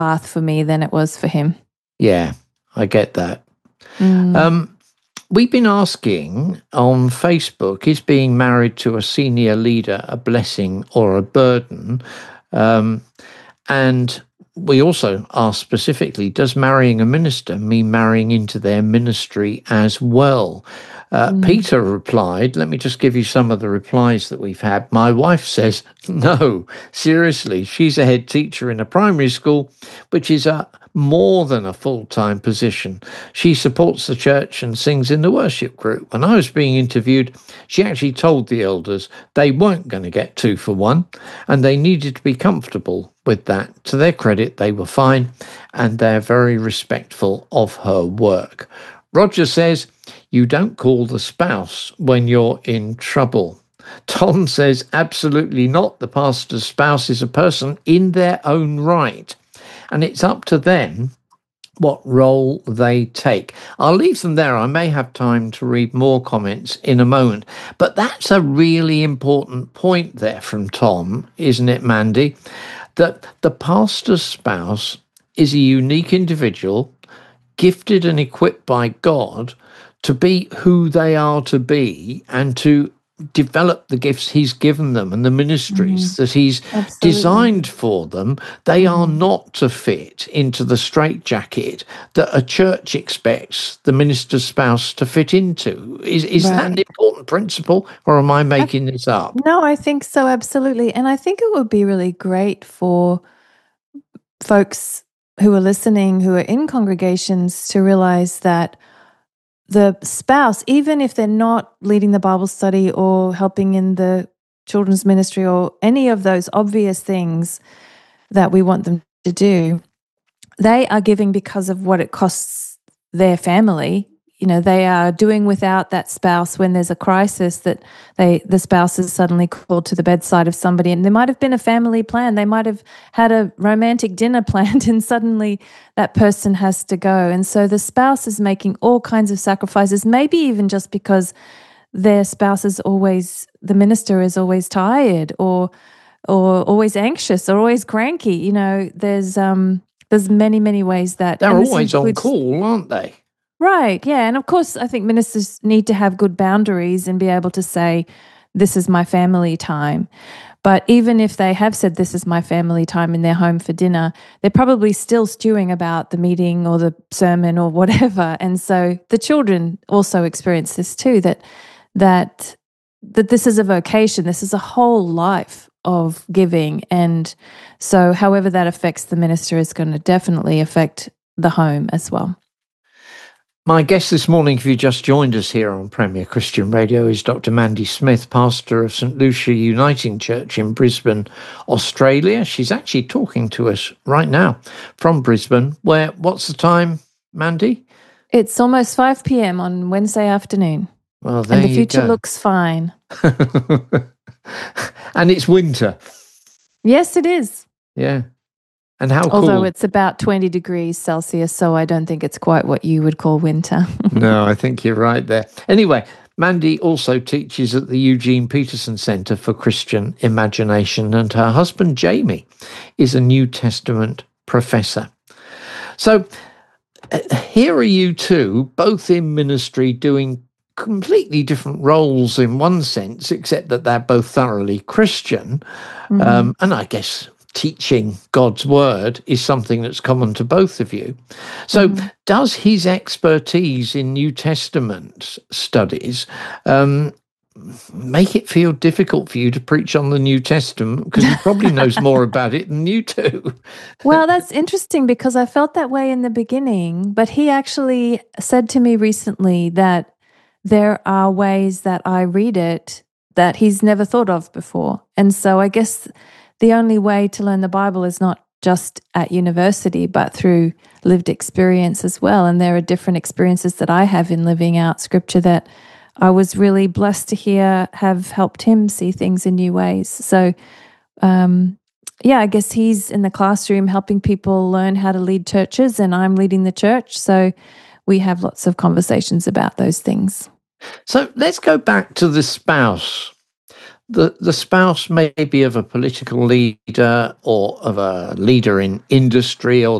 path for me than it was for him. Yeah, I get that. We've been asking on Facebook, is being married to a senior leader a blessing or a burden? And we also asked specifically, does marrying a minister mean marrying into their ministry as well? Peter replied, let me just give you some of the replies that we've had. My wife says, no, seriously, she's a head teacher in a primary school, which is more than a full-time position. She supports the church and sings in the worship group. When I was being interviewed, she actually told the elders they weren't going to get 2 for 1, and they needed to be comfortable with that. To their credit, they were fine, and they're very respectful of her work. Roger says, you don't call the spouse when you're in trouble. Tom says, absolutely not. The pastor's spouse is a person in their own right, and it's up to them what role they take. I'll leave them there. I may have time to read more comments in a moment, but that's a really important point there from Tom, isn't it, Mandy? That the pastor's spouse is a unique individual, gifted and equipped by God to be who they are to be and to develop the gifts he's given them and the ministries that he's designed for them. They are not to fit into the straitjacket that a church expects the minister's spouse to fit into. Is that an important principle, or am I making this up? No, I think so, absolutely. And I think it would be really great for folks who are listening, who are in congregations, to realize that the spouse, even if they're not leading the Bible study or helping in the children's ministry or any of those obvious things that we want them to do, they are giving because of what it costs their family. You know, they are doing without that spouse when there's a crisis, that the spouse is suddenly called to the bedside of somebody, and there might have been a family plan. They might have had a romantic dinner planned, and suddenly that person has to go. And so the spouse is making all kinds of sacrifices, maybe even just because their spouse is always, the minister is always tired or always anxious or always cranky. You know, there's many, many ways that they're always on call, aren't they? Right, yeah. And of course, I think ministers need to have good boundaries and be able to say, this is my family time. But even if they have said, this is my family time, and they're home for dinner, they're probably still stewing about the meeting or the sermon or whatever. And so the children also experience this too, that this is a vocation, this is a whole life of giving. And so however that affects the minister is going to definitely affect the home as well. My guest this morning, if you just joined us here on Premier Christian Radio, is Dr. Mandy Smith, pastor of St. Lucia Uniting Church in Brisbane, Australia. She's actually talking to us right now from Brisbane, where, what's the time, Mandy? It's almost 5 p.m. on Wednesday afternoon. Well, there and the future go. looks fine. And it's winter. Yes, it is. Yeah. And how cool. Although it's about 20 degrees Celsius, so I don't think it's quite what you would call winter. No, I think you're right there. Anyway, Mandy also teaches at the Eugene Peterson Centre for Christian Imagination, and her husband, Jamie, is a New Testament professor. So here are you two, both in ministry, doing completely different roles in one sense, except that they're both thoroughly Christian. And I guess teaching God's word is something that's common to both of you. So does his expertise in New Testament studies make it feel difficult for you to preach on the New Testament? Because he probably knows more about it than you do. Well, that's interesting because I felt that way in the beginning, but he actually said to me recently that there are ways that I read it that he's never thought of before. And so I guess the only way to learn the Bible is not just at university, but through lived experience as well. And there are different experiences that I have in living out Scripture that I was really blessed to hear have helped him see things in new ways. So, I guess he's in the classroom helping people learn how to lead churches, and I'm leading the church. So we have lots of conversations about those things. So let's go back to the spouse. the spouse may be of a political leader or of a leader in industry, or